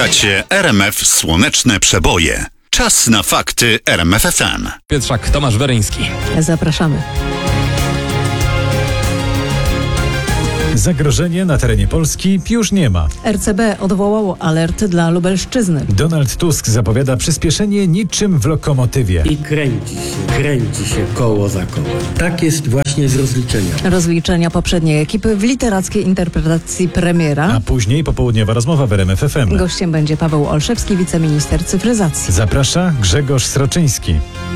Słuchacie RMF Słoneczne Przeboje. Czas na fakty RMF FM. Pietrzak, Tomasz Weryński. Zapraszamy. Zagrożenie na terenie Polski już nie ma. RCB odwołało alert dla Lubelszczyzny. Donald Tusk zapowiada przyspieszenie niczym w lokomotywie. I kręci się koło za kołem. Tak jest właśnie z rozliczenia. Rozliczenia poprzedniej ekipy w literackiej interpretacji premiera. A później popołudniowa rozmowa w RMF FM. Gościem będzie Paweł Olszewski, wiceminister cyfryzacji. Zaprasza Grzegorz Sroczyński.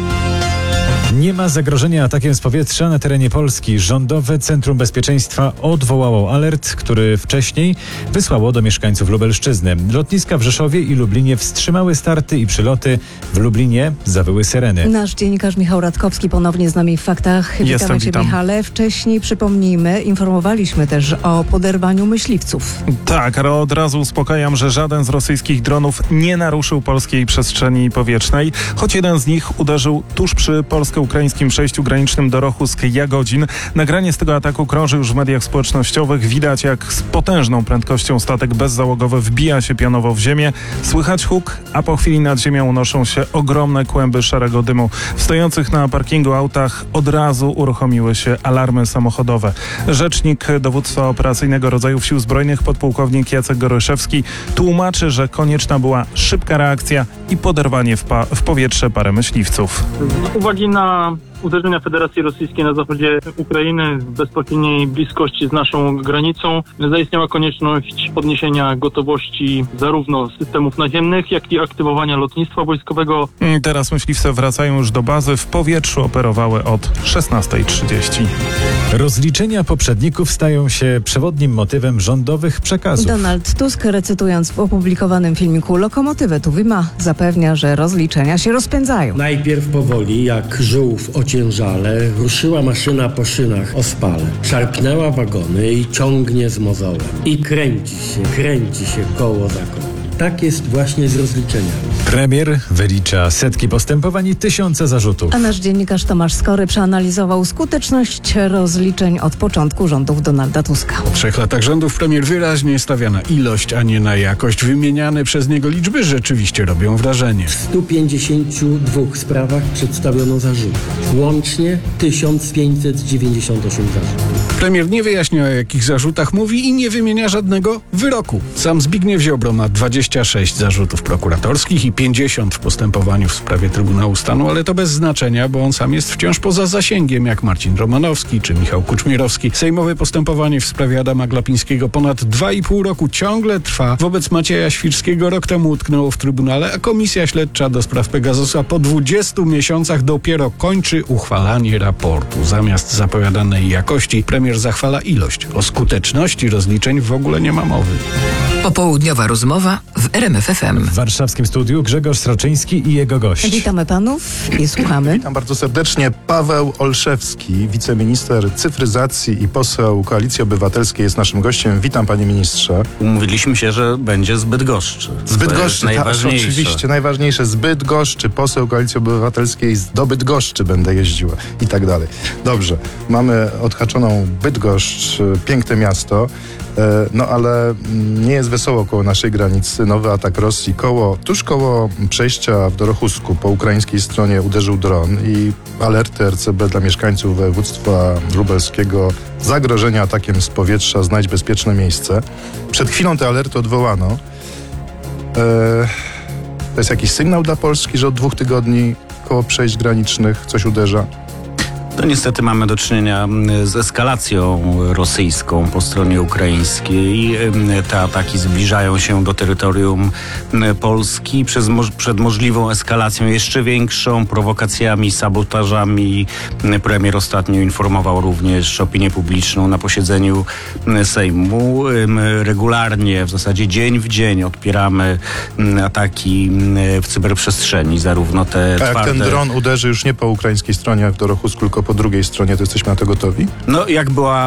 Nie ma zagrożenia atakiem z powietrza na terenie Polski. Rządowe Centrum Bezpieczeństwa odwołało alert, który wcześniej wysłało do mieszkańców Lubelszczyzny. Lotniska w Rzeszowie i Lublinie wstrzymały starty i przyloty. W Lublinie zawyły syreny. Nasz dziennikarz Michał Radkowski ponownie z nami w faktach. Witamy Cię, Michale. Wcześniej, przypomnijmy, informowaliśmy też o poderwaniu myśliwców. Tak, ale od razu uspokajam, że żaden z rosyjskich dronów nie naruszył polskiej przestrzeni powietrznej, choć jeden z nich uderzył tuż przy polsko-ukraińskim przejściu granicznym Dorochusk-Jagodzin. Nagranie z tego ataku krąży już w mediach społecznościowych. Widać, jak z potężną prędkością statek bezzałogowy wbija się pionowo w ziemię. Słychać huk, a po chwili nad ziemią unoszą się ogromne kłęby szarego dymu. W stojących na parkingu autach od razu uruchomiły się alarmy samochodowe. Rzecznik Dowództwa Operacyjnego Rodzajów Sił Zbrojnych, podpułkownik Jacek Goryszewski, tłumaczy, że konieczna była szybka reakcja i poderwanie w powietrze parę myśliwców. Z uwagi na uderzenia Federacji Rosyjskiej na zachodzie Ukrainy w bezpośredniej bliskości z naszą granicą zaistniała konieczność podniesienia gotowości zarówno systemów naziemnych, jak i aktywowania lotnictwa wojskowego. Teraz myśliwce wracają już do bazy. W powietrzu operowały od 16:30. Rozliczenia poprzedników stają się przewodnim motywem rządowych przekazów. Donald Tusk, recytując w opublikowanym filmiku Lokomotywę Tuwima, zapewnia, że rozliczenia się rozpędzają. Najpierw powoli, jak żółw ociężale, ruszyła maszyna po szynach ospale. Szarpnęła wagony i ciągnie z mozołem. I kręci się koło za kołem. Tak jest właśnie z rozliczeniami. Premier wylicza setki postępowań i tysiące zarzutów. A nasz dziennikarz Tomasz Skory przeanalizował skuteczność rozliczeń od początku rządów Donalda Tuska. Po 3 latach rządów premier wyraźnie stawia na ilość, a nie na jakość. Wymieniane przez niego liczby rzeczywiście robią wrażenie. W 152 sprawach przedstawiono zarzuty. Łącznie 1598 zarzutów. Premier nie wyjaśnia, o jakich zarzutach mówi i nie wymienia żadnego wyroku. Sam Zbigniew Ziobro ma 26 zarzutów prokuratorskich i 50 w postępowaniu w sprawie Trybunału Stanu, ale to bez znaczenia, bo on sam jest wciąż poza zasięgiem, jak Marcin Romanowski czy Michał Kuczmierowski. Sejmowe postępowanie w sprawie Adama Glapińskiego ponad 2,5 roku ciągle trwa. Wobec Macieja Świrskiego rok temu utknęło w Trybunale, a Komisja Śledcza do spraw Pegasusa po 20 miesiącach dopiero kończy uchwalanie raportu. Zamiast zapowiadanej jakości premier zachwala ilość. O skuteczności rozliczeń w ogóle nie ma mowy. Popołudniowa rozmowa w RMF FM. W warszawskim studiu Grzegorz Sroczyński i jego gość. Witamy panów i słuchamy. Witam bardzo serdecznie. Paweł Olszewski, wiceminister cyfryzacji i poseł Koalicji Obywatelskiej jest naszym gościem. Witam, panie ministrze. Umówiliśmy się, że będzie z Bydgoszczy. Z Bydgoszczy, najważniejsze. Oczywiście, najważniejsze. Z Bydgoszczy, poseł Koalicji Obywatelskiej do Bydgoszczy będę jeździła i tak dalej. Dobrze, mamy odhaczoną Bydgoszcz, piękne miasto, no ale nie jest wesoło koło naszej granicy. Nowy atak Rosji tuż koło przejścia w Dorochusku po ukraińskiej stronie uderzył dron i alerty RCB dla mieszkańców województwa lubelskiego: zagrożenia atakiem z powietrza, znajdź bezpieczne miejsce. Przed chwilą te alerty odwołano. To jest jakiś sygnał dla Polski, że od 2 tygodni koło przejść granicznych coś uderza? To niestety mamy do czynienia z eskalacją rosyjską po stronie ukraińskiej. Te ataki zbliżają się do terytorium Polski przed możliwą eskalacją jeszcze większą, prowokacjami, sabotażami. Premier ostatnio informował również opinię publiczną na posiedzeniu Sejmu. Regularnie, w zasadzie dzień w dzień odpieramy ataki w cyberprzestrzeni, zarówno te A jak twarde... ten dron uderzy już nie po ukraińskiej stronie, jak w Dorochusku, tylko po po drugiej stronie, to jesteśmy na to gotowi? No, jak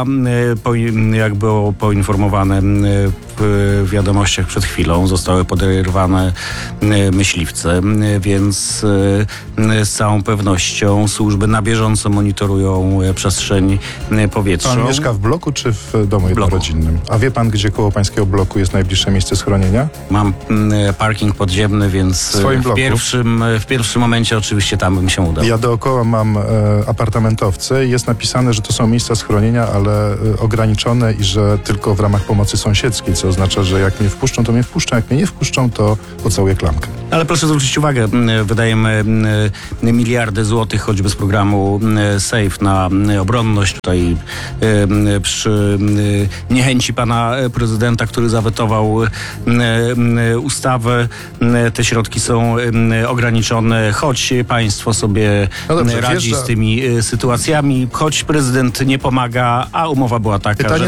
było poinformowane w wiadomościach przed chwilą, zostały poderwane myśliwce, więc z całą pewnością służby na bieżąco monitorują przestrzeń powietrzną. Pan mieszka w bloku czy w domu jednorodzinnym? A wie pan, gdzie koło pańskiego bloku jest najbliższe miejsce schronienia? Mam parking podziemny, więc w pierwszym momencie oczywiście tam bym się udał. Ja dookoła mam apartamentowce i jest napisane, że to są miejsca schronienia, ale ograniczone i że tylko w ramach pomocy sąsiedzkiej, co oznacza, że jak mnie wpuszczą, to mnie wpuszczą, jak mnie nie wpuszczą, to pocałuję klamkę. Ale proszę zwrócić uwagę, wydajemy miliardy złotych choćby z programu SAFE na obronność. Tutaj przy niechęci pana prezydenta, który zawetował ustawę, te środki są ograniczone, choć państwo sobie radzi z tymi sytuacjami, choć prezydent nie pomaga, a umowa była taka, Pytanie,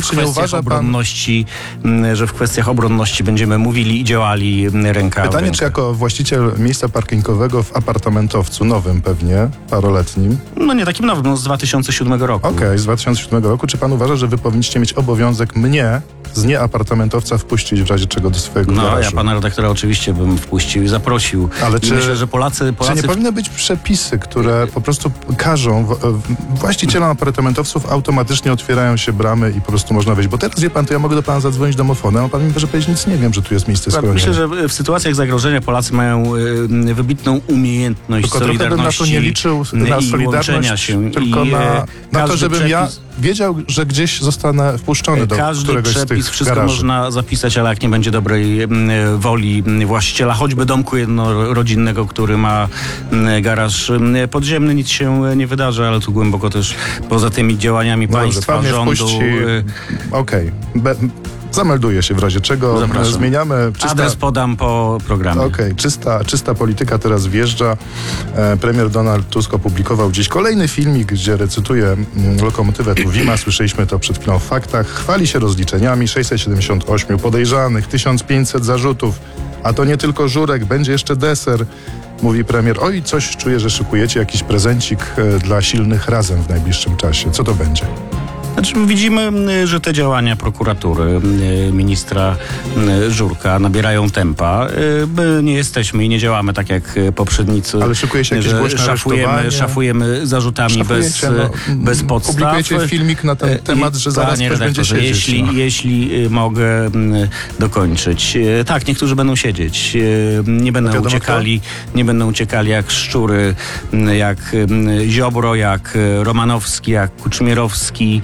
że w kwestiach obronności będziemy mówili i działali ręka w Pytanie, rękę. czy jako właściciel miejsca parkingowego w apartamentowcu, nowym pewnie, paroletnim. No nie takim nowym, no z 2007 roku. Okej, z 2007 roku. Czy pan uważa, że wy powinniście mieć obowiązek mnie z nieapartamentowca wpuścić w razie czego do swojego garażu? Ja pana redaktora oczywiście bym wpuścił i zaprosił. Ale czy, myślę, że Polacy... Czy nie powinny być przepisy, które po prostu każą właścicielom apartamentowców automatycznie otwierają się bramy i po prostu można wejść? Bo teraz, wie pan, to ja mogę do pana zadzwonić domofonem, a pan mi może powiedzieć, nic nie wiem, że tu jest miejsce schronienia. Myślę, że w sytuacjach zagrożenia Polacy mają wybitną umiejętność tylko solidarności. Trochę bym na to nie liczył, na solidarność, się. tylko na to, żebym ja wiedział, że gdzieś zostanę wpuszczony do któregoś z tych wszystko garaży. można zapisać, ale jak nie będzie dobrej woli właściciela, choćby domku jednorodzinnego, który ma garaż podziemny, nic się nie wydarzy, ale tu głęboko też poza tymi działaniami państwa, rządu... Okej. Zamelduję się w razie czego. Zapraszam. Zmieniamy. Adres podam po programie. Okej. Czysta polityka teraz wjeżdża. Premier Donald Tusk opublikował dziś kolejny filmik, gdzie recytuje lokomotywę Tuwima. Słyszeliśmy to przed chwilą w faktach. Chwali się rozliczeniami. 678 podejrzanych, 1500 zarzutów. A to nie tylko żurek, będzie jeszcze deser. Mówi premier, oj, coś czuję, że szykujecie jakiś prezencik dla silnych razem w najbliższym czasie. Co to będzie? Znaczy, widzimy, że te działania prokuratury, ministra Żurka nabierają tempa. My nie jesteśmy i nie działamy tak jak poprzednicy. Ale szykuje się jakieś głośne szafujemy zarzutami bez podstaw. Publikujecie filmik na ten temat, że zaraz ktoś będzie siedzieć. Jeśli mogę dokończyć. Tak, niektórzy będą siedzieć. Nie będą uciekali jak szczury, jak Ziobro, jak Romanowski, jak Kuczmierowski.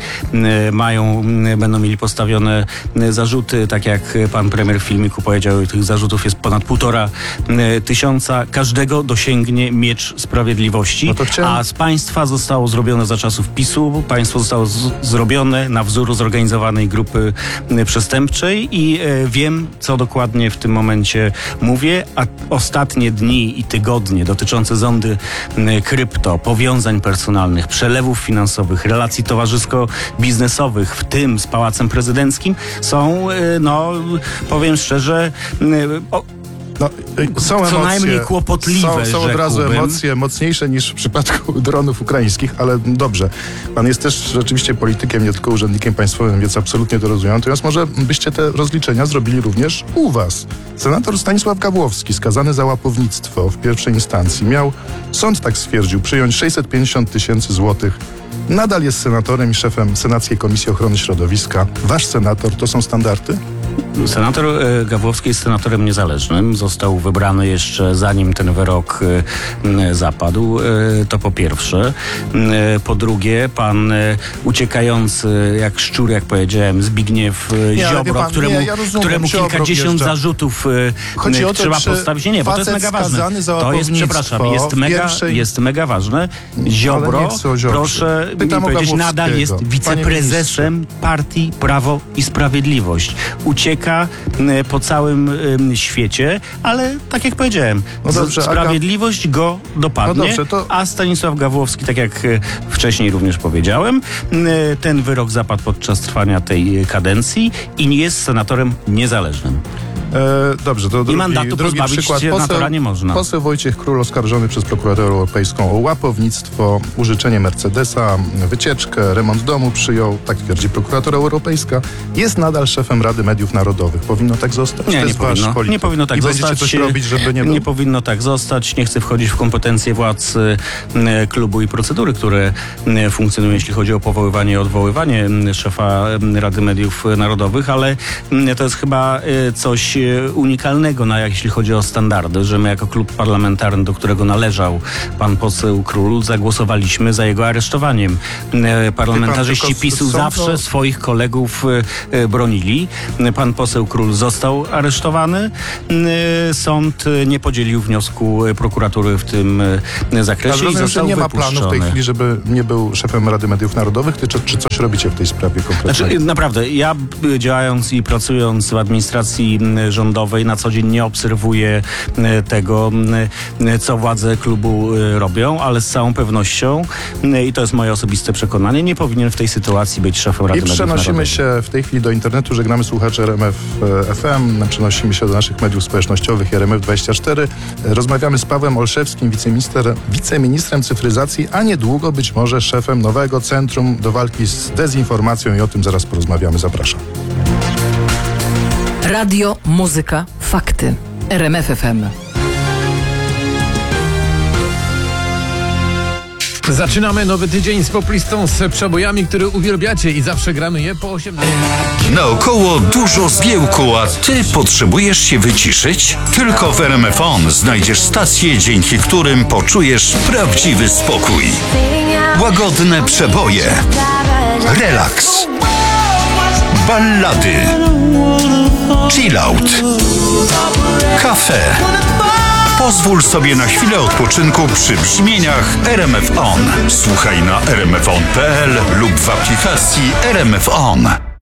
Będą mieli postawione zarzuty, tak jak pan premier w filmiku powiedział, tych zarzutów jest ponad 1500. Każdego dosięgnie miecz sprawiedliwości, a z państwa zostało zrobione za czasów PiS-u, państwo zostało zrobione na wzór zorganizowanej grupy przestępczej i wiem, co dokładnie w tym momencie mówię, a ostatnie dni i tygodnie dotyczące zondy krypto, powiązań personalnych, przelewów finansowych, relacji towarzysko-biznesowych, w tym z Pałacem Prezydenckim, są, powiem szczerze, są emocje, co najmniej kłopotliwe. Są od razu emocje mocniejsze niż w przypadku dronów ukraińskich, ale dobrze. Pan jest też rzeczywiście politykiem, nie tylko urzędnikiem państwowym, więc absolutnie to rozumiem. Natomiast może byście te rozliczenia zrobili również u was. Senator Stanisław Gawłowski, skazany za łapownictwo w pierwszej instancji, miał, sąd tak stwierdził, przyjąć 650 000 złotych. Nadal jest senatorem i szefem Senackiej Komisji Ochrony Środowiska. Wasz senator to są standardy? Senator Gawłowski jest senatorem niezależnym. Został wybrany jeszcze zanim ten wyrok zapadł. To po pierwsze. Po drugie, pan uciekający jak szczur, jak powiedziałem, Zbigniew Ziobro, któremu kilkadziesiąt zarzutów trzeba postawić. Nie, bo to jest mega ważne. To jest, jest mega ważne. Ziobro, proszę mi powiedzieć, nadal jest wiceprezesem partii Prawo i Sprawiedliwość. Ucieka po całym świecie, ale tak jak powiedziałem, sprawiedliwość go dopadnie, a Stanisław Gawłowski, tak jak wcześniej również powiedziałem, ten wyrok zapadł podczas trwania tej kadencji i nie jest senatorem niezależnym. Dobrze, to I mandatu drugi pozbawić przykład. senatora nie można. Poseł Wojciech Król oskarżony przez prokuraturę europejską o łapownictwo, użyczenie Mercedesa, wycieczkę, remont domu przyjął, tak twierdzi prokuratura europejska. Jest nadal szefem Rady Mediów Narodowych. Powinno tak zostać? Nie powinno tak zostać. Będziecie coś robić, żeby nie było? Nie powinno tak zostać. Nie chcę wchodzić w kompetencje władz klubu i procedury, które funkcjonują, jeśli chodzi o powoływanie i odwoływanie szefa Rady Mediów Narodowych, ale to jest chyba coś unikalnego, jeśli chodzi o standardy, że my jako klub parlamentarny, do którego należał pan poseł Król, zagłosowaliśmy za jego aresztowaniem. Parlamentarzyści PiS-u zawsze swoich kolegów bronili. Pan poseł Król został aresztowany. Sąd nie podzielił wniosku prokuratury w tym zakresie i został nie ma wypuszczony. planu w tej chwili, żeby nie był szefem Rady Mediów Narodowych, czy coś robicie w tej sprawie konkretnie? Znaczy, naprawdę, ja działając i pracując w administracji rządowej na co dzień nie obserwuję tego, co władze klubu robią, ale z całą pewnością, i to jest moje osobiste przekonanie, nie powinien w tej sytuacji być szefem Rady Mediów Narodowych. I przenosimy się w tej chwili do internetu, żegnamy słuchaczy RMF FM, przenosimy się do naszych mediów społecznościowych RMF24. Rozmawiamy z Pawłem Olszewskim, wiceministrem cyfryzacji, a niedługo być może szefem nowego Centrum do Walki z Dezinformacją i o tym zaraz porozmawiamy. Zapraszam. Radio, muzyka, fakty. RMF FM. Zaczynamy nowy tydzień z poplistą z przebojami, które uwielbiacie i zawsze gramy je po 18. Naokoło dużo zgiełku, a ty potrzebujesz się wyciszyć? Tylko w RMF On znajdziesz stacje, dzięki którym poczujesz prawdziwy spokój. Łagodne przeboje, relaks, ballady, chillout, kafe. Pozwól sobie na chwilę odpoczynku przy brzmieniach RMF On. Słuchaj na rmfon.pl lub w aplikacji RMF On.